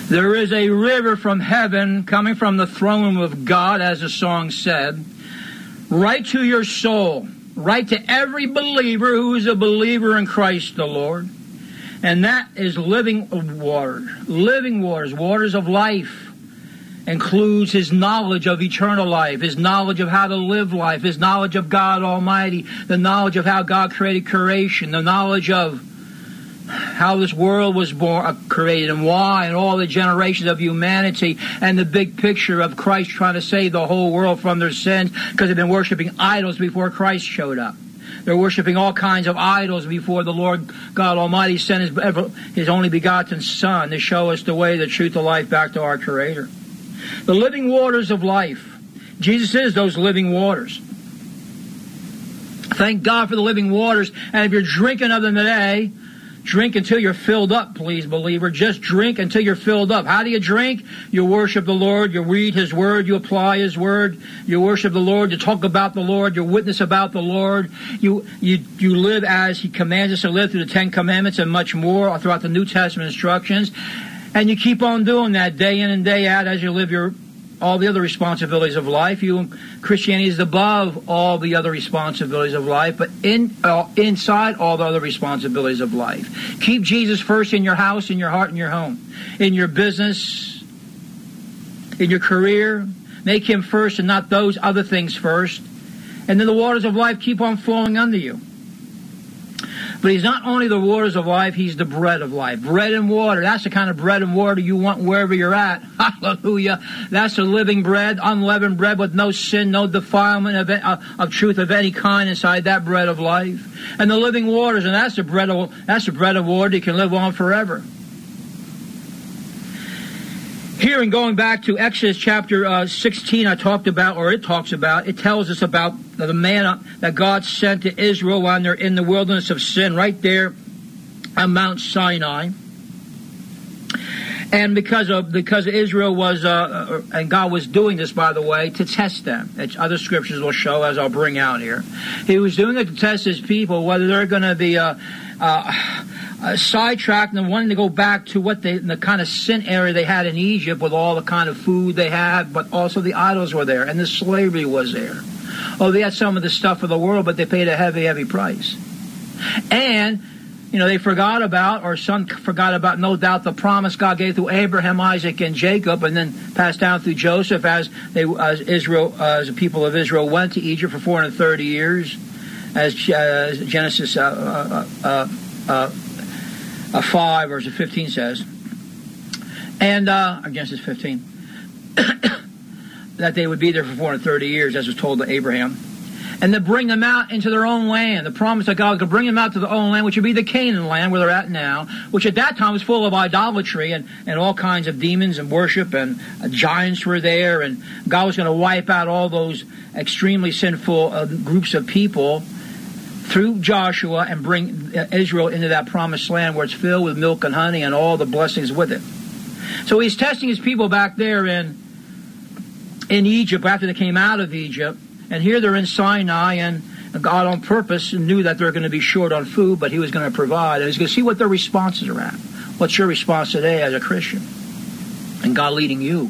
There is a river from heaven coming from the throne room of God, as the song said, right to your soul, right to every believer who is a believer in Christ the Lord. And that is living water, waters of life. Includes his knowledge of eternal life, his knowledge of how to live life, his knowledge of God Almighty, the knowledge of how God created creation, the knowledge of how this world was created and why, and all the generations of humanity, and the big picture of Christ trying to save the whole world from their sins, because they've been worshiping idols before Christ showed up. They're worshiping all kinds of idols before the Lord God Almighty sent his only begotten Son to show us the way, the truth, the life back to our Creator. The living waters of life. Jesus is those living waters. Thank God for the living waters. And if you're drinking of them today, drink until you're filled up, please, believer. Just drink until you're filled up. How do you drink? You worship the Lord. You read His Word. You apply His Word. You worship the Lord. You talk about the Lord. You witness about the Lord. You live as He commands us to live through the Ten Commandments and much more throughout the New Testament instructions. And you keep on doing that day in and day out as you live all the other responsibilities of life. Christianity is above all the other responsibilities of life, but inside all the other responsibilities of life. Keep Jesus first in your house, in your heart, in your home, in your business, in your career. Make Him first and not those other things first. And then the waters of life keep on flowing under you. But He's not only the waters of life, He's the bread of life. Bread and water, that's the kind of bread and water you want wherever you're at. Hallelujah. That's the living bread, unleavened bread with no sin, no defilement of truth of any kind inside that bread of life. And the living waters, and that's the bread of water you can live on forever. Here, in going back to Exodus chapter 16, it talks about, it tells us about the manna that God sent to Israel when they're in the wilderness of sin, right there on Mount Sinai. And because Israel was, and God was doing this, by the way, to test them. Other scriptures will show, as I'll bring out here. He was doing it to test His people, whether they're going to be sidetracked and wanting to go back to the kind of sin area they had in Egypt, with all the kind of food they had, but also the idols were there, and the slavery was there. Oh, they had some of the stuff of the world, but they paid a heavy, heavy price. And they forgot about, or some forgot about, no doubt, the promise God gave through Abraham, Isaac, and Jacob, and then passed down through Joseph as the people of Israel went to Egypt for 430 years, as Genesis 5 verse 15 says, and Genesis 15, that they would be there for 430 years, as was told to Abraham. And to bring them out into their own land. The promise that God could bring them out to their own land, which would be the Canaan land where they're at now, which at that time was full of idolatry and all kinds of demons and worship, and giants were there, and God was going to wipe out all those extremely sinful groups of people through Joshua and bring Israel into that promised land where it's filled with milk and honey and all the blessings with it. So He's testing His people back there in Egypt after they came out of Egypt. And here they're in Sinai, and God on purpose knew that they're going to be short on food, but He was going to provide. And He's going to see what their responses are at. What's your response today as a Christian? And God leading you.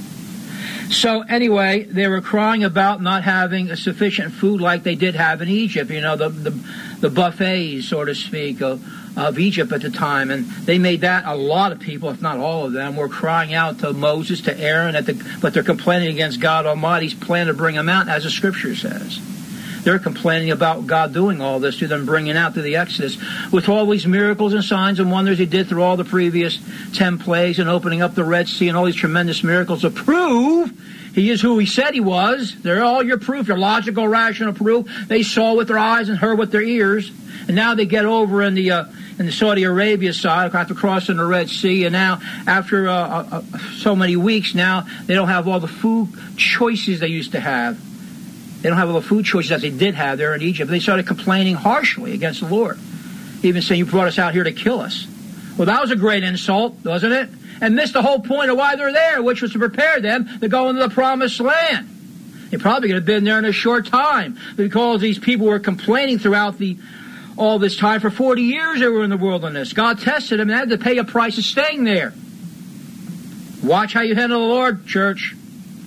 So anyway, they were crying about not having a sufficient food like they did have in Egypt. The buffets, so to speak, of Egypt at the time. And they made that, a lot of people, if not all of them, were crying out to Moses, to Aaron, but they're complaining against God Almighty's plan to bring them out, as the Scripture says. They're complaining about God doing all this to them, bringing out through the Exodus, with all these miracles and signs and wonders He did through all the previous 10 plagues and opening up the Red Sea and all these tremendous miracles to prove He is who He said He was. They're all your proof, your logical, rational proof. They saw with their eyes and heard with their ears. And now they get over in the Saudi Arabia side, after crossing the Red Sea, and now after so many weeks now, they don't have all the food choices they used to have. They don't have all the food choices that they did have there in Egypt. They started complaining harshly against the Lord, even saying, "You brought us out here to kill us." Well, that was a great insult, wasn't it? And missed the whole point of why they're there, which was to prepare them to go into the promised land. They probably could have been there in a short time, because these people were complaining throughout all this time. For 40 years they were in the wilderness. God tested them and had to pay a price of staying there. Watch how you handle the Lord, church.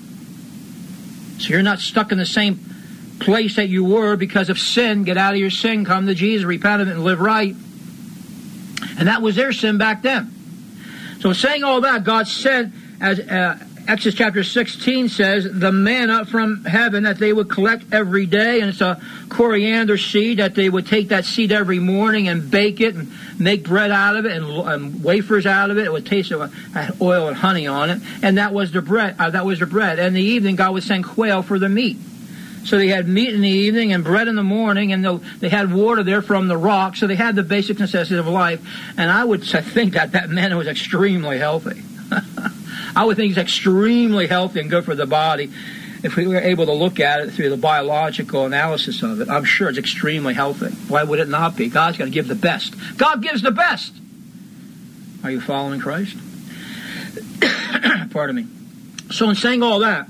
So you're not stuck in the same place that you were because of sin. Get out of your sin, come to Jesus, repent of it, and live right. And that was their sin back then. So saying all that, God sent, as Exodus chapter 16 says, the manna from heaven that they would collect every day, and it's a coriander seed that they would take that seed every morning and bake it and make bread out of it and wafers out of it. It would taste of oil and honey on it, and that was their bread. And in the evening, God would send quail for the meat. So they had meat in the evening and bread in the morning, and they had water there from the rock, so they had the basic necessities of life. And I would think that manna was extremely healthy. I would think it's extremely healthy and good for the body if we were able to look at it through the biological analysis of it. I'm sure it's extremely healthy. Why would it not be? God's going to give the best. God gives the best. Are you following Christ? Pardon me. So in saying all that,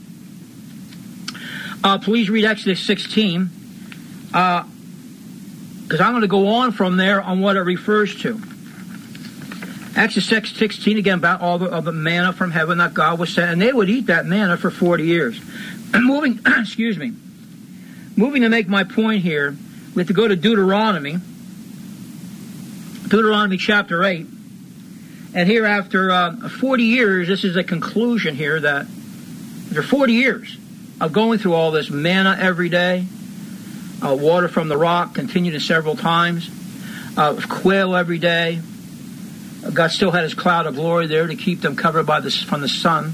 please read Exodus 16, because I'm going to go on from there on what it refers to. Exodus 16, again, about all the manna from heaven that God was sent, and they would eat that manna for 40 years. Moving to make my point here, we have to go to Deuteronomy chapter 8, and here after 40 years, this is a conclusion here that after 40 years of going through all this manna every day, water from the rock continued several times, quail every day. God still had his cloud of glory there to keep them covered from the sun.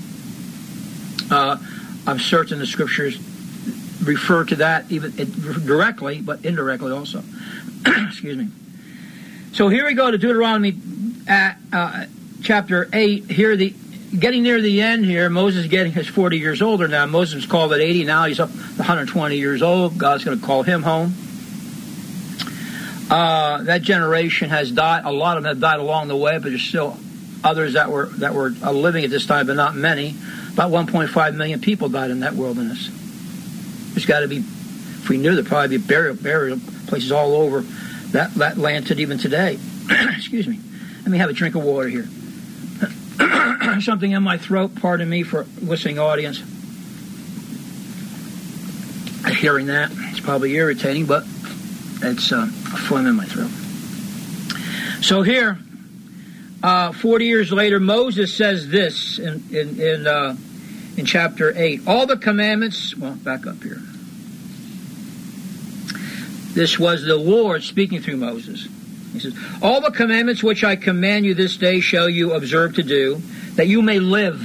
I'm certain the scriptures refer to that even directly, but indirectly also. Excuse me. So here we go to Deuteronomy chapter 8. Here, getting near the end here, Moses is 40 years older now. Moses was called at 80. Now he's up 120 years old. God's going to call him home. That generation has died. A lot of them have died along the way, but there's still others that were living at this time, but not many. About 1.5 million people died in that wilderness. There's got to be, if we knew, there'd probably be burial places all over that land even today. Excuse me. Let me have a drink of water here. Something in my throat. Pardon me for listening audience. Hearing that, it's probably irritating, but it's a phlegm in my throat. So here, 40 years later, Moses says this in chapter 8. All the commandments, well, back up here. This was the Lord speaking through Moses. He says, all the commandments which I command you this day shall you observe to do, that you may live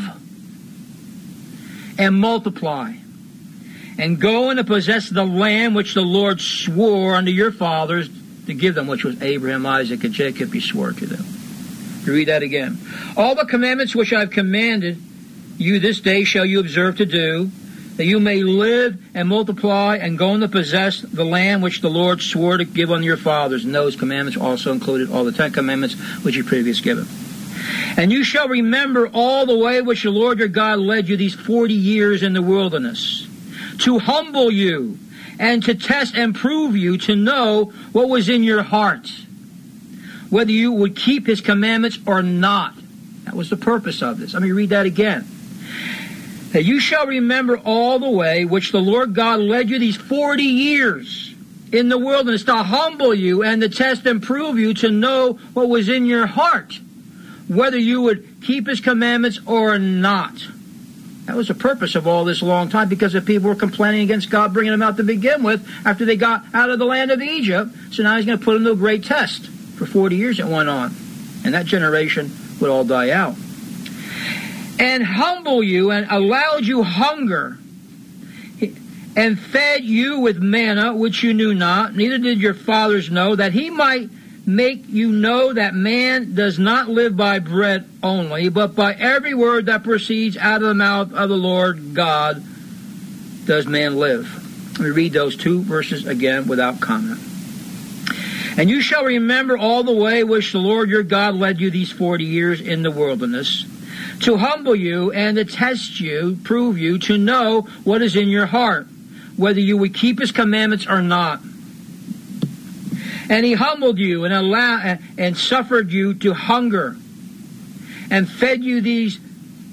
and multiply, and go and possess the land which the Lord swore unto your fathers to give them, which was Abraham, Isaac, and Jacob, he swore to them. Read that again. All the commandments which I have commanded you this day shall you observe to do, that you may live and multiply and go and possess the land which the Lord swore to give unto your fathers. And those commandments also included all the 10 commandments which he previously given. And you shall remember all the way which the Lord your God led you these 40 years in the wilderness, to humble you and to test and prove you, to know what was in your heart, whether you would keep his commandments or not. That was the purpose of this. Let me read that again. That you shall remember all the way which the Lord God led you these 40 years in the wilderness, to humble you and to test and prove you, to know what was in your heart, whether you would keep his commandments or not. That was the purpose of all this long time, because the people were complaining against God bringing them out to begin with after they got out of the land of Egypt. So now he's going to put them to a great test. For 40 years it went on. And that generation would all die out. And humble you and allowed you hunger, and fed you with manna which you knew not, neither did your fathers know, that he might make you know that man does not live by bread only, but by every word that proceeds out of the mouth of the Lord God does man live. Let me read those 2 verses again without comment. And you shall remember all the way which the Lord your God led you these 40 years in the wilderness, to humble you and to test you, prove you, to know what is in your heart, whether you would keep his commandments or not. And he humbled you and suffered you to hunger, and fed you these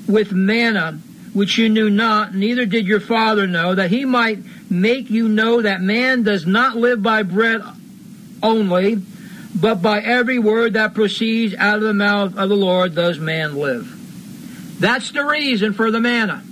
with manna, which you knew not, neither did your father know, that he might make you know that man does not live by bread only, but by every word that proceeds out of the mouth of the Lord does man live. That's the reason for the manna.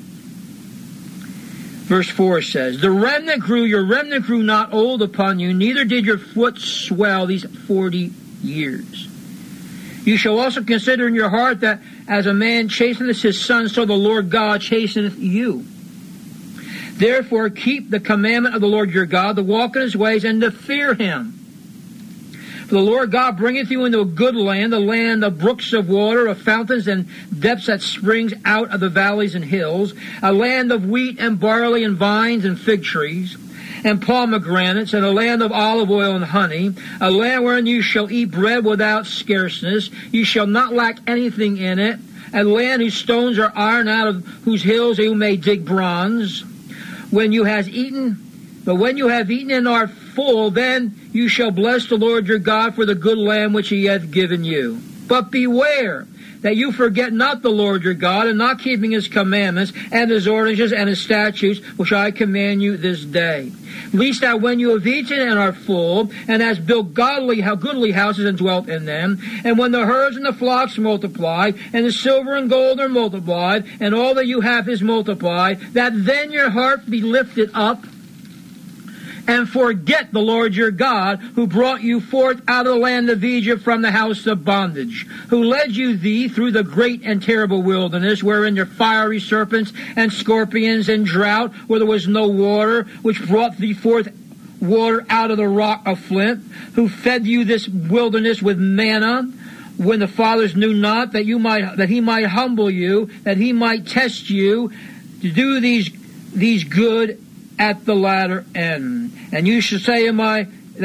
Verse 4 says, your remnant grew not old upon you, neither did your foot swell these 40 years. You shall also consider in your heart that as a man chasteneth his son, so the Lord God chasteneth you. Therefore keep the commandment of the Lord your God, to walk in his ways, and to fear him. For the Lord God bringeth you into a good land, a land of brooks of water, of fountains and depths that springs out of the valleys and hills, a land of wheat and barley and vines and fig trees, and pomegranates, and a land of olive oil and honey, a land wherein you shall eat bread without scarceness, you shall not lack anything in it, a land whose stones are iron, out of whose hills you may dig bronze. When you have eaten and are full, then you shall bless the Lord your God for the good land which he hath given you. But beware that you forget not the Lord your God, and not keeping his commandments, and his ordinances, and his statutes, which I command you this day. Lest that when you have eaten and are full, and hast built goodly houses and dwelt in them, and when the herds and the flocks multiply, and the silver and gold are multiplied, and all that you have is multiplied, that then your heart be lifted up, and forget the Lord your God, who brought you forth out of the land of Egypt from the house of bondage, who led you through the great and terrible wilderness, wherein there fiery serpents and scorpions and drought, where there was no water, which brought thee forth water out of the rock of flint, who fed you this wilderness with manna, when the fathers knew not, that he might humble you, that he might test you, to do these good at the latter end. And you shall say in my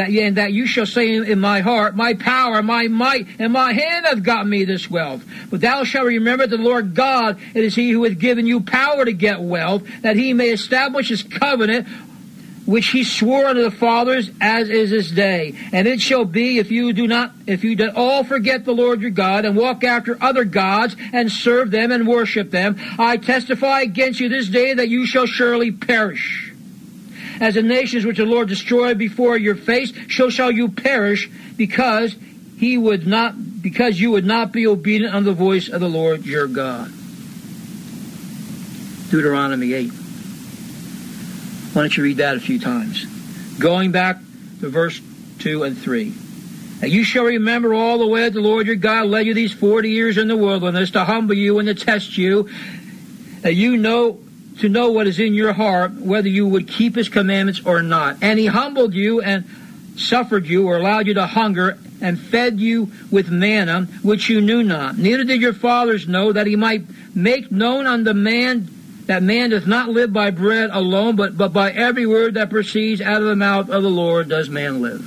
heart, my power, my might, and my hand hath got me this wealth. But thou shalt remember the Lord God, it is he who hath given you power to get wealth, that he may establish his covenant, which he swore unto the fathers, as is this day. And it shall be, if you do all forget the Lord your God, and walk after other gods, and serve them, and worship them, I testify against you this day that you shall surely perish. As the nations which the Lord destroyed before your face, so shall you perish, because you would not be obedient unto the voice of the Lord your God. Deuteronomy 8. Why don't you read that a few times? Going back to verse 2 and 3. And you shall remember all the way that the Lord your God led you these 40 years in the wilderness, to humble you and to test you, that you know what is in your heart, whether you would keep his commandments or not. And he humbled you and suffered you, or allowed you to hunger, and fed you with manna, which you knew not. Neither did your fathers know, that he might make known unto man that man doth not live by bread alone, but by every word that proceeds out of the mouth of the Lord does man live.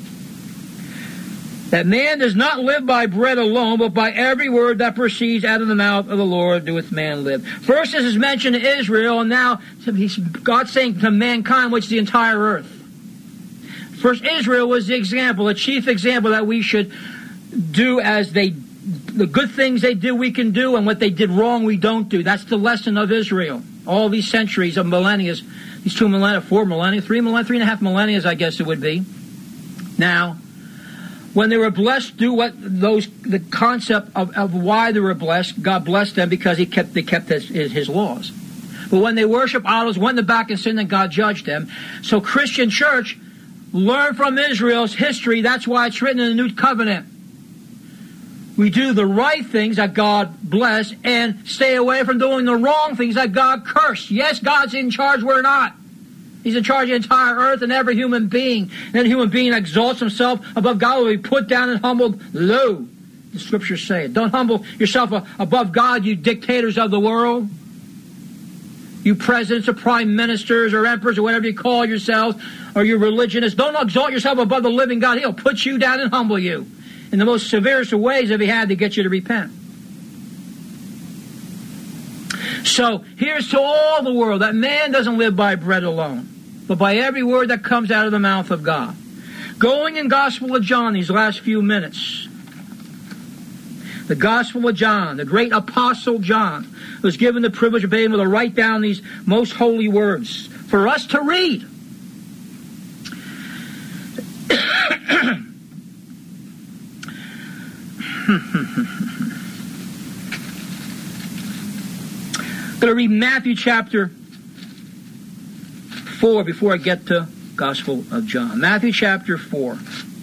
That man does not live by bread alone, but by every word that proceeds out of the mouth of the Lord doeth man live. First, this is mentioned to Israel, and now God's saying to mankind, which is the entire earth. First, Israel was the example, the chief example that we should do as the good things they did we can do, and what they did wrong we don't do. That's the lesson of Israel. All these centuries of millennia, these 2 millennia, 4 millennia, 3.5 millennia, I guess it would be. Now, when they were blessed, the concept of why they were blessed, God blessed them because they kept his laws. But when they worship idols, went in the back and sinned, and God judged them. So Christian church, learn from Israel's history. That's why it's written in the New Covenant. We do the right things that God blessed, and stay away from doing the wrong things that God cursed. Yes, God's in charge, we're not. He's in charge of the entire earth and every human being. And any human being that exalts himself above God will be put down and humbled low. The scriptures say it. Don't humble yourself above God, you dictators of the world. You presidents or prime ministers or emperors or whatever you call yourselves, or you religionists. Don't exalt yourself above the living God. He'll put you down and humble you in the most severest of ways if he had to get you to repent. So here's to all the world that man doesn't live by bread alone, but by every word that comes out of the mouth of God. Going in Gospel of John these last few minutes. The Gospel of John, the great Apostle John, was given the privilege of being able to write down these most holy words for us to read. I'm going to read Matthew chapter 4 before I get to Gospel of John. Matthew chapter 4.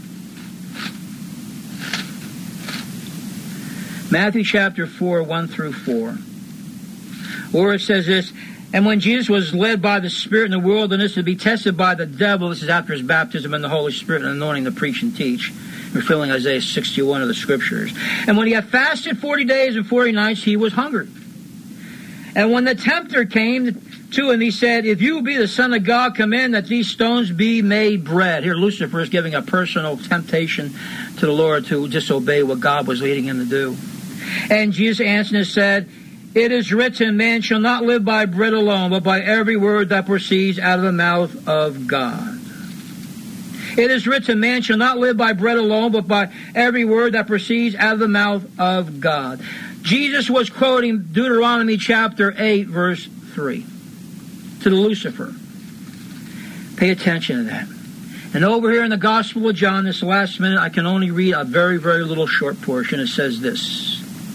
Matthew chapter 4, 1 through 4. Where it says this, and when Jesus was led by the Spirit in the wilderness to be tested by the devil, this is after his baptism in the Holy Spirit and anointing to preach and teach, fulfilling Isaiah 61 of the Scriptures. And when he had fasted 40 days and 40 nights, he was hungry. And when the tempter came to him, he said, if you be the Son of God, command that these stones be made bread. Here Lucifer is giving a personal temptation to the Lord to disobey what God was leading him to do. And Jesus answered and said, it is written, man shall not live by bread alone, but by every word that proceeds out of the mouth of God. It is written, man shall not live by bread alone, but by every word that proceeds out of the mouth of God. Jesus was quoting Deuteronomy chapter 8, verse 3 to the Lucifer. Pay attention to that. And over here in the Gospel of John, this last minute, I can only read a very, very little short portion. It says this.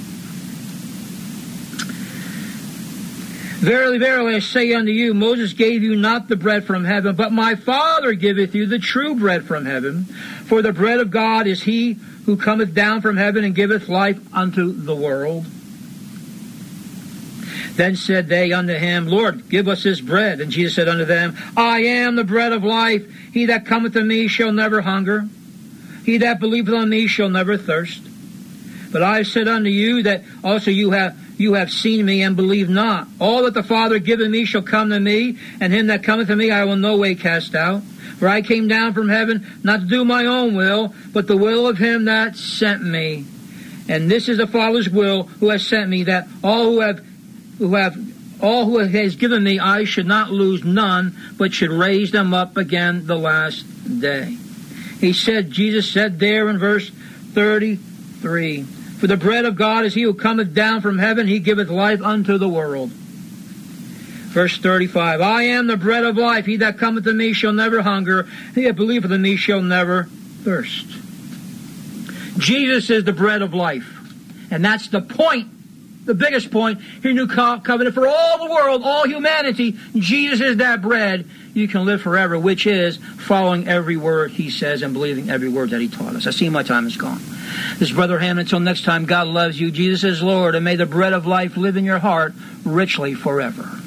Verily, verily, I say unto you, Moses gave you not the bread from heaven, but my Father giveth you the true bread from heaven. For the bread of God is he who cometh down from heaven and giveth life unto the world. Then said they unto him, Lord, give us this bread. And Jesus said unto them, I am the bread of life. He that cometh to me shall never hunger. He that believeth on me shall never thirst. But I said unto you that also you have seen me and believe not. All that the Father giveth me shall come to me, and him that cometh to me I will no way cast out. For I came down from heaven not to do my own will, but the will of him that sent me. And this is the Father's will who has sent me, that all who has given me I should not lose none, but should raise them up again the last day. Jesus said there in verse 33, for the bread of God is he who cometh down from heaven, he giveth life unto the world. Verse 35, I am the bread of life. He that cometh to me shall never hunger. He that believeth in me shall never thirst. Jesus is the bread of life. And that's the point, the biggest point here in New Covenant for all the world, all humanity. Jesus is that bread. You can live forever, which is following every word he says and believing every word that he taught us. I see my time is gone. This is Brother Hammond. Until next time, God loves you. Jesus is Lord, and may the bread of life live in your heart richly forever.